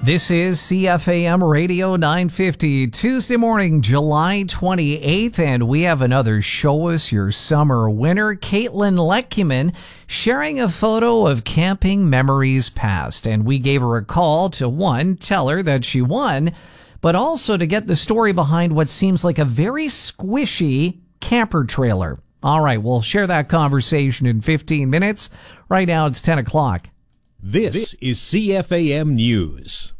This is CFAM Radio 950, Tuesday morning, July 28th, and we have another Show Us Your Summer winner, Caitlin Lekuman, sharing a photo of camping memories past. And we gave her a call to, one, tell her that she won, but also to get the story behind what seems like a very squishy camper trailer. All right, we'll share that conversation in 15 minutes. Right now, it's 10 o'clock. This is CFAM News.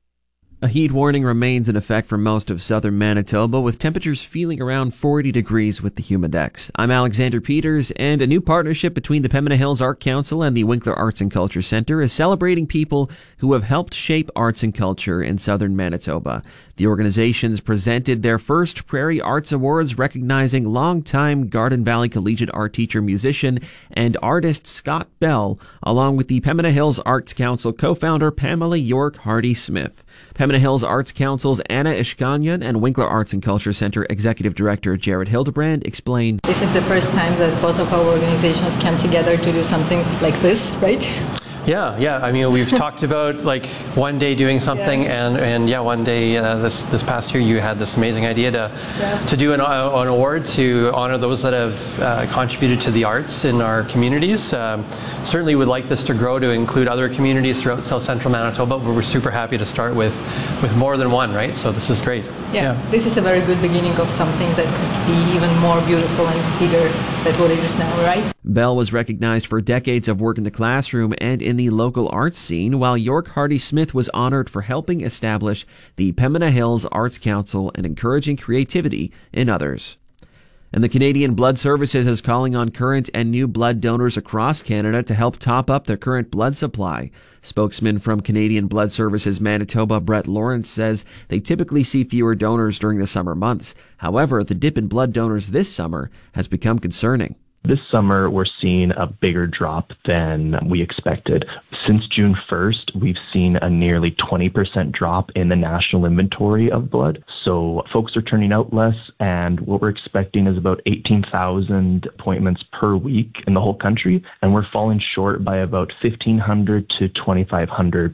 A heat warning remains in effect for most of southern Manitoba, with temperatures feeling around 40 degrees with the humidex. I'm Alexander Peters, and a new partnership between the Pembina Hills Art Council and the Winkler Arts and Culture Centre is celebrating people who have helped shape arts and culture in southern Manitoba. The organizations presented their first Prairie Arts Awards, recognizing longtime Garden Valley Collegiate art teacher, musician, and artist Scott Bell, along with the Pembina Hills Arts Council co-founder Pamela York Hardy-Smith. Pembina Hills Arts Council's Anna Ishkanyan and Winkler Arts and Culture Centre Executive Director Jared Hildebrand explain. This is the first time that both of our organizations came together to do something like this, right? Yeah. I mean, we've talked about like one day doing something, and one day this past year you had this amazing idea to do an award to honor those that have contributed to the arts in our communities. Certainly would like this to grow to include other communities throughout South Central Manitoba, but we're super happy to start with more than one, right? So this is great. Yeah, this is a very good beginning of something that could be even more beautiful and bigger than what it is now, right? Bell was recognized for decades of work in the classroom and in the local arts scene, while York Hardy-Smith was honored for helping establish the Pembina Hills Arts Council and encouraging creativity in others. And the Canadian Blood Services is calling on current and new blood donors across Canada to help top up their current blood supply. Spokesman from Canadian Blood Services Manitoba, Brett Lawrence, says they typically see fewer donors during the summer months. However, the dip in blood donors this summer has become concerning. This summer, we're seeing a bigger drop than we expected. Since June 1st, we've seen a nearly 20% drop in the national inventory of blood. So folks are turning out less, and what we're expecting is about 18,000 appointments per week in the whole country, and we're falling short by about 1,500 to 2,500